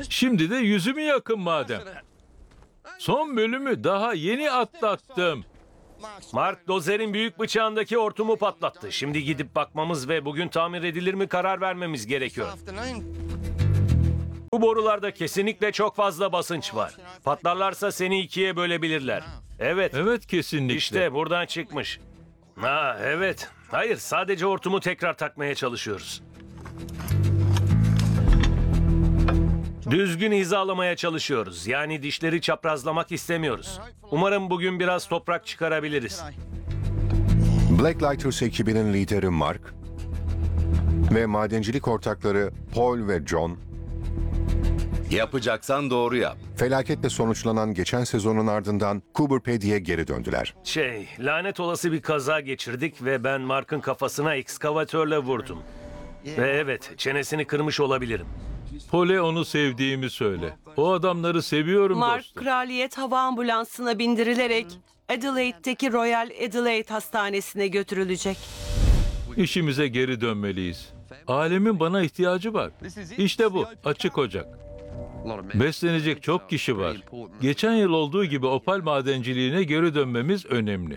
Şimdi de yüzümü yakın madem. Son bölümü daha yeni atlattım. Mark, dozerin büyük bıçağındaki hortumu patlattı. Şimdi gidip bakmamız ve bugün tamir edilir mi karar vermemiz gerekiyor. Bu borularda kesinlikle çok fazla basınç var. Patlarlarsa seni ikiye bölebilirler. Evet, Evet, kesinlikle. işte buradan çıkmış. Ha, evet. Hayır, sadece hortumu tekrar takmaya çalışıyoruz. Düzgün hizalamaya çalışıyoruz. Yani dişleri çaprazlamak istemiyoruz. Umarım bugün biraz toprak çıkarabiliriz. Black Lighters ekibinin lideri Mark ve madencilik ortakları Paul ve John, Yapacaksan doğru yap. felaketle sonuçlanan geçen sezonun ardından Cooper Pedi'ye geri döndüler. Lanet olası bir kaza geçirdik ve ben Mark'ın kafasına ekskavatörle vurdum. Ve evet, çenesini kırmış olabilirim. Pole onu sevdiğimi söyle. O adamları seviyorum Mark, dostum. kraliyet hava ambulansına bindirilerek Adelaide'deki Royal Adelaide Hastanesi'ne götürülecek. İşimize geri dönmeliyiz. Alemin bana ihtiyacı var. İşte bu, açık ocak. Beslenecek çok kişi var. Geçen yıl olduğu gibi opal madenciliğine geri dönmemiz önemli.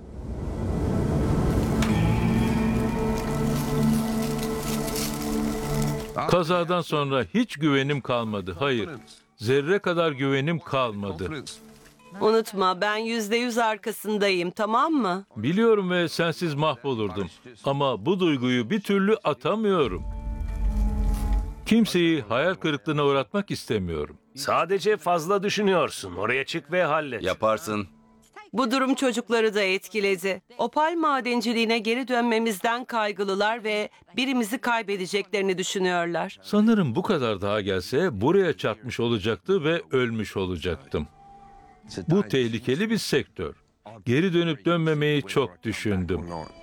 Kazadan sonra hiç güvenim kalmadı. Hayır, zerre kadar güvenim kalmadı. Unutma, ben %100 arkasındayım, tamam mı? Biliyorum ve sensiz mahvolurdum. Ama bu duyguyu bir türlü atamıyorum. Kimseyi hayal kırıklığına uğratmak istemiyorum. Sadece fazla düşünüyorsun. Oraya çık ve hallet. Yaparsın. Bu durum çocukları da etkiledi. Opal madenciliğine geri dönmemizden kaygılılar ve birimizi kaybedeceklerini düşünüyorlar. Sanırım bu kadar daha gelse buraya çarpmış olacaktı ve ölmüş olacaktım. Bu tehlikeli bir sektör. Geri dönüp dönmemeyi çok düşündüm.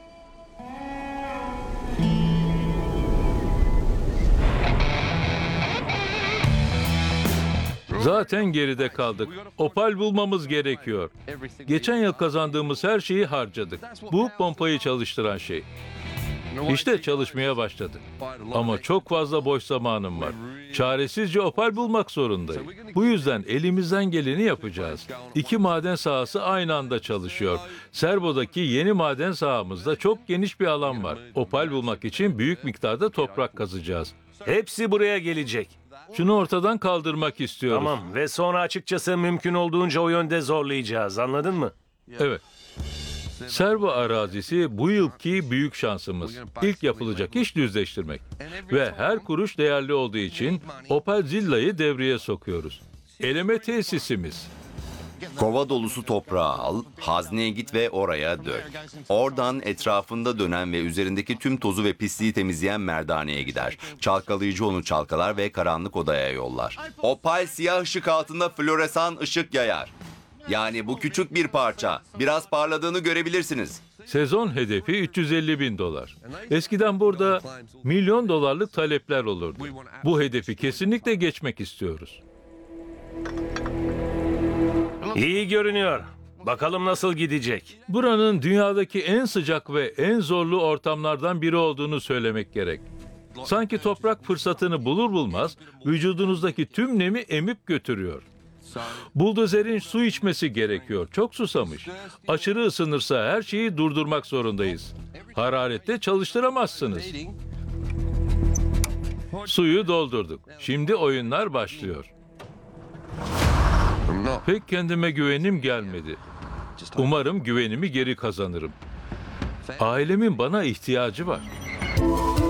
Zaten geride kaldık. Opal bulmamız gerekiyor. Geçen yıl kazandığımız her şeyi harcadık. Bu pompayı çalıştıran şey. İşte çalışmaya başladı. Ama çok fazla boş zamanım var. Çaresizce opal bulmak zorundayım. Bu yüzden elimizden geleni yapacağız. 2 maden sahası aynı anda çalışıyor. Servo'daki yeni maden sahamızda çok geniş bir alan var. Opal bulmak için büyük miktarda toprak kazacağız. Hepsi buraya gelecek. Şunu ortadan kaldırmak istiyoruz. Tamam ve sonra açıkçası mümkün olduğunca o yönde zorlayacağız. Anladın mı? Evet. Servo arazisi bu yılki büyük şansımız. İlk yapılacak iş düzleştirmek. Ve her kuruş değerli olduğu için Opal Zilla'yı devreye sokuyoruz. Eleme tesisimiz. Kova dolusu toprağı al, hazneye git ve oraya dök. Oradan etrafında dönen ve üzerindeki tüm tozu ve pisliği temizleyen merdaneye gider. Çalkalayıcı onu çalkalar ve karanlık odaya yollar. Opal siyah ışık altında floresan ışık yayar. Yani bu küçük bir parça. Biraz parladığını görebilirsiniz. Sezon hedefi 350 bin dolar. Eskiden burada milyon dolarlık talepler olurdu. Bu hedefi kesinlikle geçmek istiyoruz. İyi görünüyor. Bakalım nasıl gidecek. Buranın dünyadaki en sıcak ve en zorlu ortamlardan biri olduğunu söylemek gerek. Sanki toprak fırsatını bulur bulmaz vücudunuzdaki tüm nemi emip götürüyor. Buldozerin su içmesi gerekiyor. Çok susamış. Aşırı ısınırsa her şeyi durdurmak zorundayız. Hararette çalıştıramazsınız. Suyu doldurduk. Şimdi oyunlar başlıyor. Pek kendime güvenim gelmedi. Umarım güvenimi geri kazanırım. Ailemin bana ihtiyacı var.